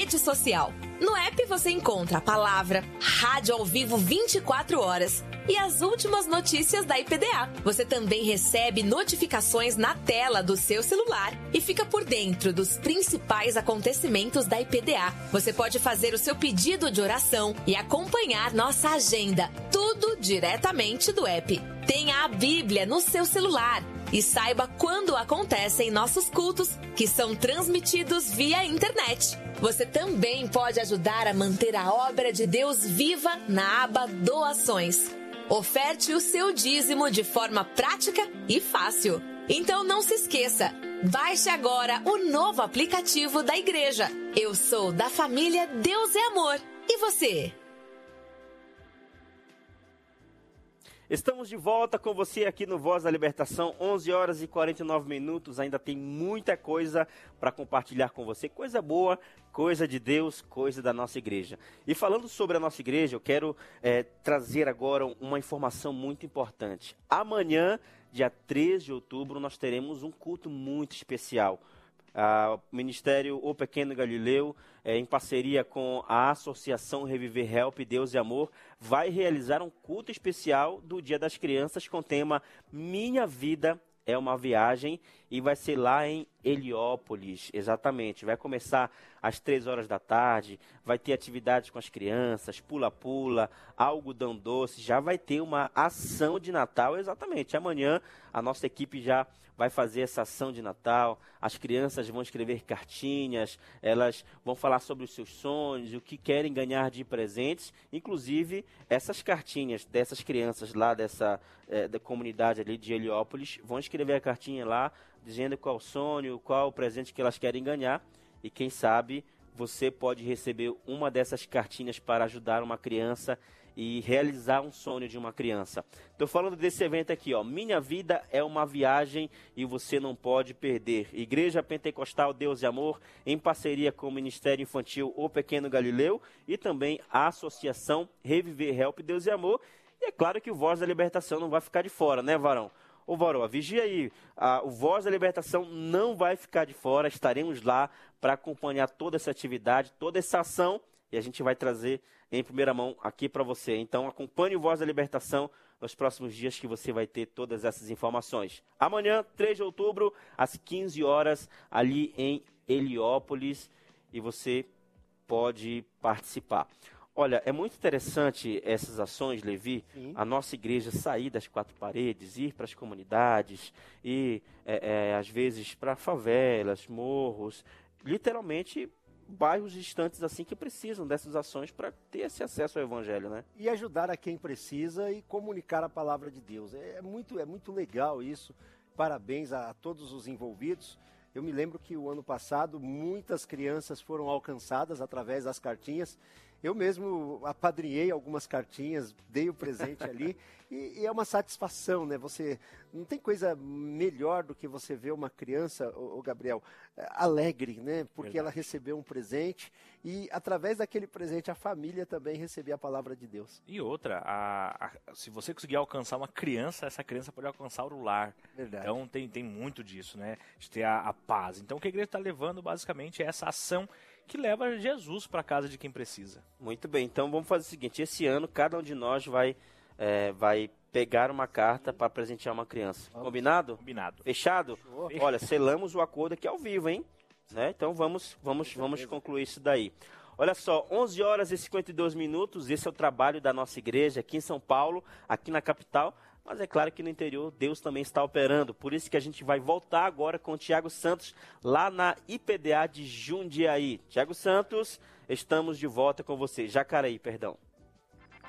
rede social. No app você encontra a palavra, rádio ao vivo 24 horas e as últimas notícias da IPDA. Você também recebe notificações na tela do seu celular e fica por dentro dos principais acontecimentos da IPDA. Você pode fazer o seu pedido de oração e acompanhar nossa agenda, tudo diretamente do app. Tenha a Bíblia no seu celular e saiba quando acontecem nossos cultos, que são transmitidos via internet. Você também pode ajudar a manter a obra de Deus viva na aba Doações. Oferte o seu dízimo de forma prática e fácil. Então não se esqueça, baixe agora o novo aplicativo da igreja. Eu sou da família Deus é Amor. E você? Estamos de volta com você aqui no Voz da Libertação, 11 horas e 49 minutos. Ainda tem muita coisa para compartilhar com você, coisa boa, coisa de Deus, coisa da nossa igreja. E falando sobre a nossa igreja, eu quero trazer agora uma informação muito importante. Amanhã, dia 3 de outubro, nós teremos um culto muito especial. O Ministério O Pequeno Galileu, em parceria com a Associação Reviver Help Deus e Amor, vai realizar um culto especial do Dia das Crianças com o tema Minha Vida é uma Viagem, e vai ser lá em Heliópolis, exatamente. Vai começar às 3 horas da tarde, vai ter atividades com as crianças, pula-pula, algodão doce, já vai ter uma ação de Natal, exatamente. Amanhã a nossa equipe já vai fazer essa ação de Natal, as crianças vão escrever cartinhas, elas vão falar sobre os seus sonhos, o que querem ganhar de presentes, inclusive essas cartinhas dessas crianças lá da comunidade ali de Heliópolis, vão escrever a cartinha lá, dizendo qual o sonho, qual o presente que elas querem ganhar, e quem sabe você pode receber uma dessas cartinhas para ajudar uma criança e realizar um sonho de uma criança. Estou falando desse evento aqui, ó, Minha Vida é uma Viagem e você não pode perder. Igreja Pentecostal Deus e Amor, em parceria com o Ministério Infantil O Pequeno Galileu e também a Associação Reviver Help Deus e Amor. E é claro que o Voz da Libertação não vai ficar de fora, né, Varão? Ô, Varão, vigia aí, o Voz da Libertação não vai ficar de fora, estaremos lá para acompanhar toda essa atividade, toda essa ação, e a gente vai trazer em primeira mão aqui para você. Então acompanhe o Voz da Libertação nos próximos dias que você vai ter todas essas informações. Amanhã, 3 de outubro, às 15 horas, ali em Heliópolis, e você pode participar. Olha, é muito interessante essas ações, Levi, sim, a nossa igreja sair das 4 paredes, ir para as comunidades, ir, às vezes, para favelas, morros, literalmente bairros distantes assim que precisam dessas ações para ter esse acesso ao Evangelho, né? E ajudar a quem precisa e comunicar a palavra de Deus. É muito legal isso. Parabéns a todos os envolvidos. Eu me lembro que o ano passado muitas crianças foram alcançadas através das cartinhas. Eu mesmo apadrinhei algumas cartinhas, dei o presente ali e é uma satisfação, né? Você não tem coisa melhor do que você ver uma criança, o Gabriel, alegre, né? Porque ela recebeu um presente e através daquele presente a família também recebeu a palavra de Deus. E outra, se você conseguir alcançar uma criança, essa criança pode alcançar o lar. Verdade. Então tem muito disso, né? De ter a paz. Então o que a igreja está levando basicamente é essa ação que leva Jesus para a casa de quem precisa. Muito bem, então vamos fazer o seguinte, esse ano cada um de nós vai pegar uma carta para presentear uma criança. Vamos. Combinado? Combinado. Fechado? Fechou. Olha, selamos o acordo aqui ao vivo, hein? Né? Então vamos concluir isso daí. Olha só, 11 horas e 52 minutos, esse é o trabalho da nossa igreja aqui em São Paulo, aqui na capital, mas é claro que no interior Deus também está operando, por isso que a gente vai voltar agora com o Tiago Santos, lá na IPDA de Jundiaí. Tiago Santos, estamos de volta com você, Jacareí, perdão.